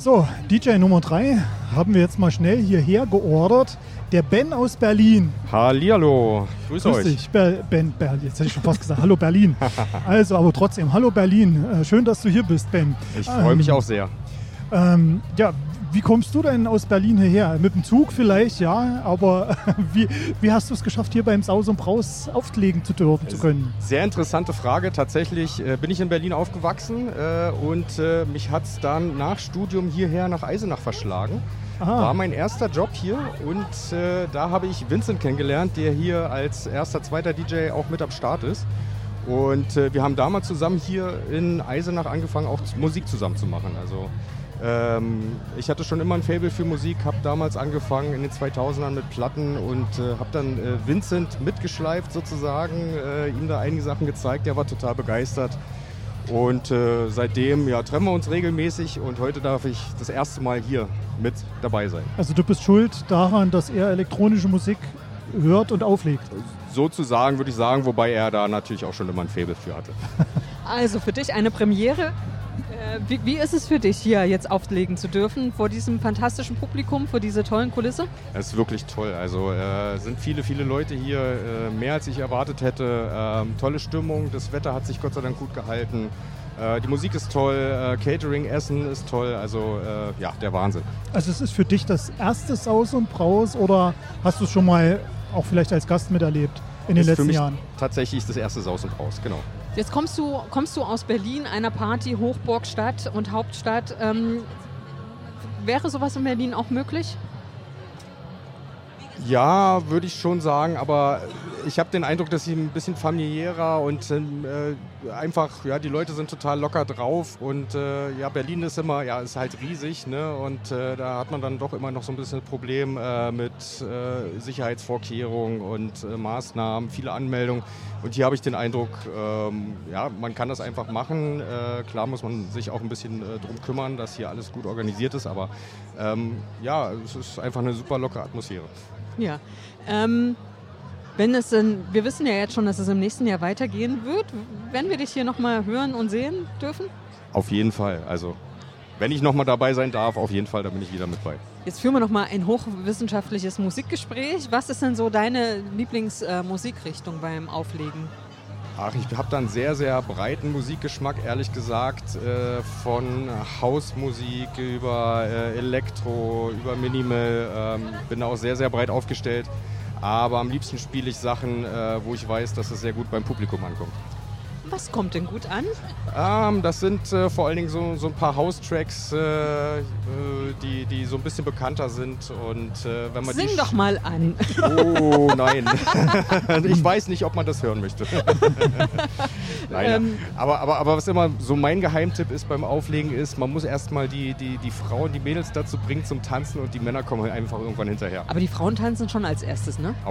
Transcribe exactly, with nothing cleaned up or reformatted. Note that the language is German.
So, D J Nummer drei haben wir jetzt mal schnell hierher geordert. Der Ben aus Berlin. Hallihallo, grüß Grüß euch. dich, Ber- Ben, Ber- jetzt hätte ich schon fast gesagt, hallo Berlin. Also, aber trotzdem, hallo Berlin. Äh, Schön, dass du hier bist, Ben. Ich freue mich Ähm, auch sehr. Ähm, ja, wie kommst du denn aus Berlin hierher? Mit dem Zug vielleicht, ja, aber wie, wie hast du es geschafft, hier beim Saus und Braus auflegen zu dürfen, zu können? Sehr interessante Frage. Tatsächlich äh, bin ich in Berlin aufgewachsen äh, und äh, mich hat es dann nach Studium hierher nach Eisenach verschlagen. Aha. War mein erster Job hier und äh, da habe ich Vincent kennengelernt, der hier als erster, zweiter D J auch mit am Start ist. Und äh, wir haben damals zusammen hier in Eisenach angefangen, auch Musik zusammen zu machen. Also ähm, ich hatte schon immer ein Faible für Musik, habe damals angefangen in den zweitausendern mit Platten und äh, habe dann äh, Vincent mitgeschleift sozusagen, äh, ihm da einige Sachen gezeigt, der war total begeistert. Und äh, seitdem ja, treffen wir uns regelmäßig und heute darf ich das erste Mal hier mit dabei sein. Also du bist schuld daran, dass er elektronische Musik hört und auflegt. Sozusagen würde ich sagen, wobei er da natürlich auch schon immer ein Faible für hatte. Also für dich eine Premiere. Äh, wie, wie ist es für dich, hier jetzt auflegen zu dürfen vor diesem fantastischen Publikum, vor dieser tollen Kulisse? Es ist wirklich toll. Also äh, sind viele, viele Leute hier, äh, mehr als ich erwartet hätte. Ähm, tolle Stimmung, das Wetter hat sich Gott sei Dank gut gehalten. Äh, die Musik ist toll, äh, Catering, Essen ist toll. Also äh, ja, der Wahnsinn. Also es ist für dich das erste Saus und Braus oder hast du es schon mal auch vielleicht als Gast miterlebt in den Ist für letzten mich Jahren? tatsächlich das erste Saus und Braus, genau. Jetzt kommst du, kommst du aus Berlin, einer Party, Hochburgstadt und Hauptstadt. Ähm, wäre sowas in Berlin auch möglich? Ja, würde ich schon sagen, aber ich habe den Eindruck, dass sie ein bisschen familiärer und äh, einfach, ja, die Leute sind total locker drauf und äh, ja, Berlin ist immer, ja, ist halt riesig, ne, und äh, da hat man dann doch immer noch so ein bisschen ein Problem äh, mit äh, Sicherheitsvorkehrungen und äh, Maßnahmen, viele Anmeldungen und hier habe ich den Eindruck, ähm, ja, man kann das einfach machen, äh, klar muss man sich auch ein bisschen äh, drum kümmern, dass hier alles gut organisiert ist, aber ähm, ja, es ist einfach eine super lockere Atmosphäre. Ja. Ähm, wenn es denn, wir wissen ja jetzt schon, dass es im nächsten Jahr weitergehen wird. Werden wir dich hier nochmal hören und sehen dürfen? Auf jeden Fall. Also, wenn ich nochmal dabei sein darf, auf jeden Fall, da bin ich wieder mit bei. Jetzt führen wir nochmal ein hochwissenschaftliches Musikgespräch. Was ist denn so deine Lieblingsmusikrichtung äh, beim Auflegen? Ach, ich habe da einen sehr, sehr breiten Musikgeschmack, ehrlich gesagt. Äh, von Hausmusik über äh, Elektro, über Minimal. Ähm, bin da auch sehr, sehr breit aufgestellt. Aber am liebsten spiele ich Sachen, äh, wo ich weiß, dass es sehr gut beim Publikum ankommt. Was kommt denn gut an? Ähm, das sind äh, vor allen Dingen so, so ein paar House-Tracks, äh, äh, die, die so ein bisschen bekannter sind. Und, äh, wenn man Sing die doch mal an. Oh nein, ich weiß nicht, ob man das hören möchte. Nein, Ähm. aber, aber, aber was immer so mein Geheimtipp ist beim Auflegen ist, man muss erstmal die, die, die Frauen, die Mädels dazu bringen zum Tanzen und die Männer kommen einfach irgendwann hinterher. Aber die Frauen tanzen schon als erstes, ne?